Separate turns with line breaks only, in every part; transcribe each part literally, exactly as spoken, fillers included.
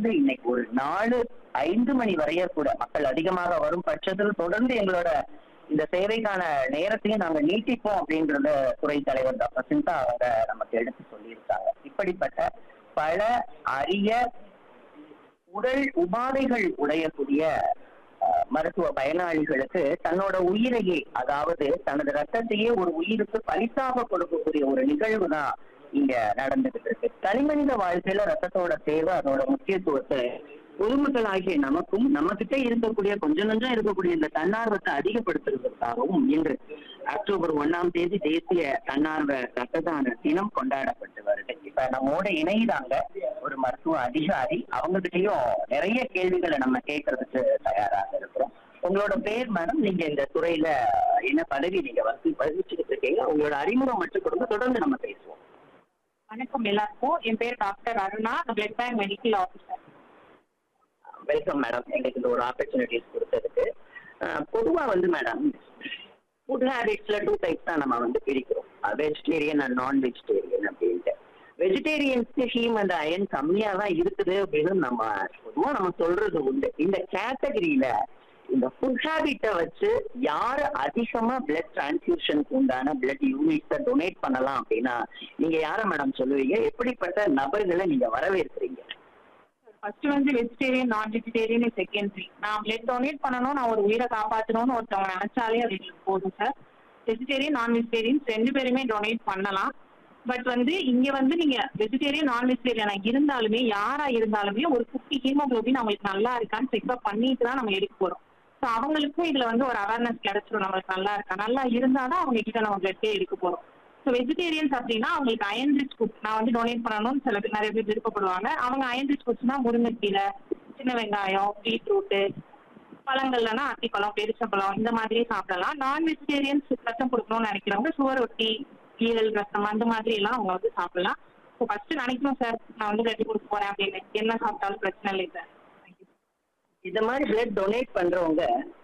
இருந்து இன்னைக்கு ஒரு நாலு ஐந்து மணி வரைய கூட மக்கள் அதிகமாக வரும் பட்சத்தில் தொடர்ந்து எங்களோட இந்த சேவைக்கான நேரத்தையும் நாங்க நீட்டிப்போம் அப்படின்றத துறை தலைவர் டாக்டர் சிந்தா அவங்க நமக்கு எடுத்து சொல்லியிருக்காங்க. இப்படிப்பட்ட பல அரிய உடல் உபாதைகள் உடையக்கூடிய அஹ், மருத்துவ பயனாளிகளுக்கு தன்னோட உயிரையே, அதாவது தனது ரத்தத்தையே ஒரு உயிருக்கு பரிசாக கொடுக்கக்கூடிய ஒரு நிகழ்வு தான் இங்க நடந்துகிட்டு இருக்கு. தனிமனித வாழ்க்கையில ரத்தத்தோட தேவை, அதோட முக்கியத்துவத்தை பொதுமக்கள் ஆகிய நமக்கும் நம்ம கிட்ட இருக்கக்கூடிய கொஞ்சம் கொஞ்சம் இருக்கக்கூடிய இந்த தன்னார்வத்தை அதிகப்படுத்துவதற்காகவும் இன்று அக்டோபர் ஒண்ணாம் தேதி தேசிய தன்னார்வ ரத்த தான தினம் கொண்டாடப்பட்டு வருது. இப்ப நம்மோட இணையிறாங்க ஒரு மருத்துவ அதிகாரி. அவங்க கிட்டயும் நிறைய கேள்விகளை நம்ம கேட்கறதுக்கு தயாராக இருக்கிறோம். உங்களோட பேர் மேடம், நீங்க இந்த துறையில என்ன பதவி நீங்க வந்து வகிச்சுக்கிட்டு இருக்கீங்க? உங்களோட அறிமுகம் மட்டும் கொடுங்க, தொடர்ந்து நம்ம பேசுவோம்.
வணக்கம் எல்லாருக்கும். என் பேர் doctor Aruna, blood bank medical officer.
Welcome madam, எங்களுக்கு இந்த ஒரு ஆப்பர்ச்சுனிட்டிஸ் கொடுத்ததுக்கு. அஹ், பொதுவா வந்து மேடம் ஃபுட் ஹேபிட்ஸ்ல டூ டைப்ஸ் தான் நம்ம வந்து பிரிக்கிறோம், வெஜிடேரியன் அண்ட் நான் வெஜிடேரியன் அப்படின்ட்டு. வெஜிடேரியன்ஸ்க்கு ஹீம் அண்ட் அயன் கம்மியா தான் இருக்குது அப்படின்னு நம்ம பொதுவா நம்ம சொல்றது உண்டு. இந்த கேட்டகரியில இந்த ஃபுட் ஹேபிட்டை வச்சு யாரு அதிகமா பிளட் டிரான்ஸ்ஃபியூஷனுக்கு உண்டான பிளட் யூனிட்ஸை டொனேட் பண்ணலாம் அப்படின்னா நீங்க யார மேடம் சொல்லுவீங்க? எப்படிப்பட்ட நபர்களை நீங்க வரவேற்கிறீங்க?
ஃபர்ஸ்ட் வந்து வெஜிடேரியன் நான் வெஜிடேரியன் செகண்டரி. நான் பிளட் டொனேட் பண்ணணும், நான் ஒரு உயிரை காப்பாற்றணும்னு ஒருத்தவங்க நினைச்சாலே அது எங்களுக்கு போதும் சார். வெஜிடேரியன் நான் வெஜிடேரியன் ரெண்டு பேருமே டொனேட் பண்ணலாம். பட் வந்து இங்க வந்து நீங்க வெஜிடேரியன் நான் வெஜிடேரியனா இருந்தாலுமே யாரா இருந்தாலுமே ஒரு குட்டி ஹீமோகுளோபின் அவங்களுக்கு நல்லா இருக்கான்னு செக்அப் பண்ணிட்டு தான் நம்ம எடுக்க போறோம். ஸோ அவங்களுக்கும் இதுல வந்து ஒரு அவேர்னஸ் கிடைச்சிடும், நம்மளுக்கு நல்லா இருக்கா, நல்லா இருந்தாதான் அவங்க கிட்ட நம்ம பிளட்டே எடுக்க போறோம். ஸோ வெஜிடேரியன்ஸ் அப்படின்னா அவங்களுக்கு அயன் ரிச் ஃபுட் நான் வந்து டொனேட் பண்ணணும்னு சில பேர் நிறைய பேர் விருப்பப்படுவாங்க. அவங்க அயன் ரிச் ஃபுட்ஸ்னா முருங்கைக்கீரை, சின்ன வெங்காயம், பீட்ரூட்டு, பழங்கள்லனா அத்திப்பழம், பெருச்சப்பழம் இந்த மாதிரி சாப்பிடலாம். நான் வெஜிடேரியன்ஸ் ரத்தம் கொடுக்கணும்னு நினைக்கிறவங்க சுவர் ரொட்டி, ஈரல் ரசம் அந்த மாதிரி எல்லாம் அவங்க வந்து சாப்பிடலாம். ஸோ ஃபர்ஸ்ட் நினைக்கணும் சார், நான் வந்து பிளட் கொடுக்க போறேன் அப்படின்னு, என்ன சாப்பிட்டாலும் பிரச்சனை இல்லை சார்.
இந்த மாதிரி பிளட் டொனேட் பண்றவங்க,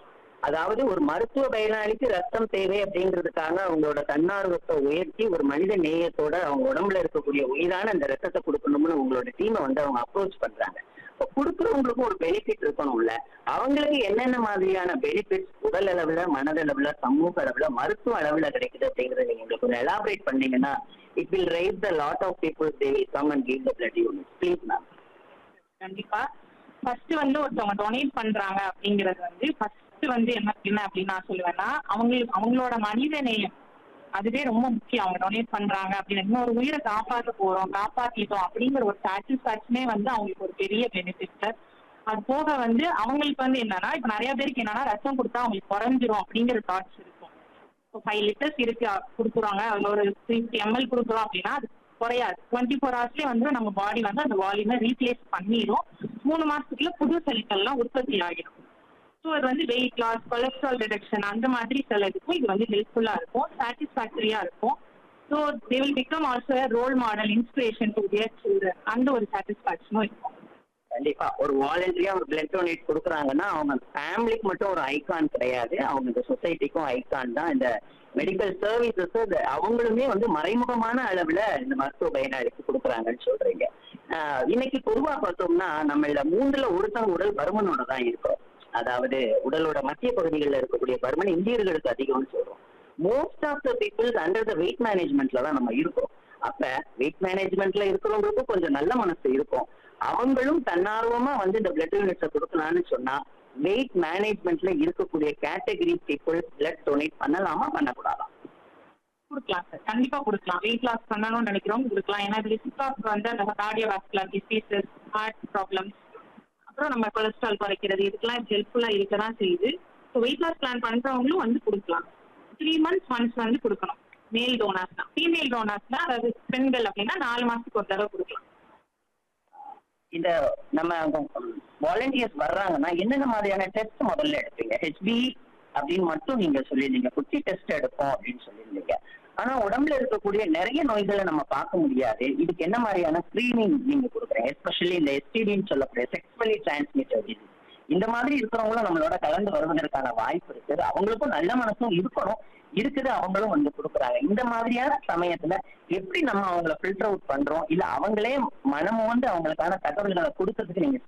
அதாவது ஒரு மருத்துவ பயனாளிக்கு ரத்தம் தேவை அப்படின்றதுக்காக அவங்களோட தன்னார்வத்தை உயர்த்தி ஒரு மனித நேயத்தோட அவங்க உடம்புல இருக்கக்கூடிய உயிரான அந்த ரத்தத்தை கொடுக்கணும்னு உங்களோட டீமை வந்து அவங்க அப்ரோச் பண்றாங்க. இப்போ கொடுக்குறவங்களுக்கும் ஒரு பெனிஃபிட் இருக்கணும்ல, அவங்களுக்கு என்னென்ன மாதிரியான பெனிஃபிட்ஸ் உடல் அளவுல, மனதளவுல, சமூக அளவுல, மருத்துவ அளவுல கிடைக்குது அப்படிங்கறத நீங்க உங்களுக்கு கொஞ்சம் எலாபரேட் பண்ணீங்கன்னா it will raise the lot of people they will come and give the blood unit. Please ma'am.
கண்டிப்பா. ஃபர்ஸ்ட் வந்து ஒருத்தவங்க டொனேட் பண்றாங்க அப்படிங்கிறது வந்து ஃபர்ஸ்ட் வந்து என்ன என்ன அப்படின்னு நான் சொல்லுவேன்னா அவங்களுக்கு அவங்களோட மனித நேயம் அதுவே ரொம்ப முக்கியம். அவங்க டொனேட் பண்றாங்க அப்படின்னு இன்னொரு உயிரை காப்பாற்ற போறோம், காப்பாத்திட்டோம் அப்படிங்கிற ஒரு சாட்டிஸ்பாக்சனே வந்து அவங்களுக்கு ஒரு பெரிய பெனிஃபிட். அது போக வந்து அவங்களுக்கு வந்து என்னன்னா இப்ப நிறைய பேருக்கு என்னன்னா ரத்தம் கொடுத்தா அவங்களுக்கு குறைஞ்சிரும் அப்படிங்கிற தாட்ஸ் இருக்கும். இப்போ ஃபைவ் லிட்டர்ஸ் இருக்கு கொடுக்குறாங்க, அதுல ஒரு ஃபிஃப்டி எம்எல் கொடுக்குறோம் அப்படின்னா அது குறையாது. டுவெண்ட்டி ஃபோர் ஹவர்ஸ்லேயே வந்து நம்ம பாடி வந்து அந்த வால்யூமை ரீப்ளேஸ் பண்ணிடும். மூணு மாசத்துக்குள்ள புது செல்கள்லாம் உற்பத்தி ஆகிடும். ஸோ அது வந்து வெயிட் லாஸ், கொலஸ்ட்ரால் ரிடக்ஷன் அந்த மாதிரி சிலதுக்கும் இது வந்து ஹெல்ப்ஃபுல்லா இருக்கும், சாட்டிஸ்ஃபேக்டரியா இருக்கும். So they will become also role model, inspiration to their children, அந்த ஒரு சாட்டிஸ்ஃபேக்ஷனும் இருக்கும்.
கண்டிப்பா ஒரு வாலண்டியரா ஒரு பிளட் டொனேட் கொடுக்குறாங்கன்னா அவங்க ஃபேமிலிக்கு மட்டும் ஒரு ஐகான் கிடையாது, அவங்க இந்த சொசைட்டிக்கும் ஐகான் தான். இந்த மெடிக்கல் சர்வீசஸ் அவங்களுமே வந்து மறைமுகமான அளவுல இந்த மருத்துவ பயனாளிக்கு கொடுக்குறாங்கன்னு சொல்றீங்க. ஆஹ் இன்னைக்கு பொதுவா பார்த்தோம்னா நம்மள மூன்றுல ஒருத்தவங்க உடல் பருமனோட தான் இருக்கும். அதாவது உடலோட மத்திய பகுதிகளில் இருக்கக்கூடிய பருமன் இந்தியர்களுக்கு அதிகம்னு சொல்றோம். Most of the peoples under the weight மேனேஜ்மெண்ட்ல தான் நம்ம இருக்கோம். அப்ப வெயிட் மேனேஜ்மெண்ட்ல இருக்கிறவங்களுக்கும் கொஞ்சம் நல்ல மனசு இருக்கும், அவங்களும் தன்னார்வமா வந்து இந்த பிளட் யூனிட்ஸை கொடுக்கலாம்னு சொன்னா வெயிட் மேனேஜ்மெண்ட்ல இருக்கக்கூடிய கேட்டகரி பீப்புள் பிளட் டொனேட் பண்ணலாமா, பண்ணக்கூடாதா?
கொடுக்கலாம் சார், கண்டிப்பா கொடுக்கலாம். வெயிட் லாஸ் பண்ணணும்னு நினைக்கிறவங்க கொடுக்கலாம். ஏன்னா ரிஸ்க் ஆஃப் வந்து அந்த கார்டியோவாஸ்குலர் டிசீசஸ், ஹார்ட் ப்ராப்ளம்ஸ், அப்புறம் நம்ம கொலஸ்ட்ரால் குறைக்கிறது, இதுக்கெல்லாம் ஹெல்ப்ஃபுல்லா இருக்கதான் செய்யுது. ஸோ வெயிட் லாஸ் பிளான் பண்றவங்களும் வந்து கொடுக்கலாம். த்ரீ மந்த்ஸ் ஒன்ஸ் வந்து கொடுக்கணும். மேல் டோனார்ஸ் தான். ஃபீமேல் டோனார்ஸ் தான், அதாவது பெண்கள் அப்படின்னா நாலு மாசத்துக்கு ஒரு தடவை கொடுக்கலாம்.
இந்த நம்ம வாலண்டியர்ஸ் வர்றாங்கன்னா என்னென்ன மாதிரியான டெஸ்ட் முதல்ல எடுப்பீங்க? ஹெச்பி அப்படின்னு மட்டும் நீங்க சொல்லியிருந்தீங்க, குட்டி டெஸ்ட் எடுப்போம் அப்படின்னு சொல்லியிருந்தீங்க. ஆனா உடம்புல இருக்கக்கூடிய நிறைய நோய்களை நம்ம பார்க்க முடியாது, இதுக்கு என்ன மாதிரியான ஸ்கிரீனிங் நீங்க கொடுக்குறீங்க? எஸ்பெஷலி இந்த எஸ்டிடின்னு சொல்லக்கூடிய செக்ஸுவலி டிரான்ஸ்மிட்டட் டிசீஸ், இந்த மாதிரி இருக்கிறவங்களும் நம்மளோட கலந்து வருவதற்கான வாய்ப்பு இருக்குது. அவங்களுக்கும் நல்ல மனசும் இருக்கணும், இருக்குது, அவங்களும் வந்து கொடுக்குறாங்க. இந்த மாதிரியான சமயத்துல எப்படி நம்ம அவங்கள ஃபில்டர் அவுட் பண்றோம், இல்ல அவங்களே மனமும் வந்து அவங்களுக்கான தகவல்களை கொடுக்கறதுக்கு நீங்க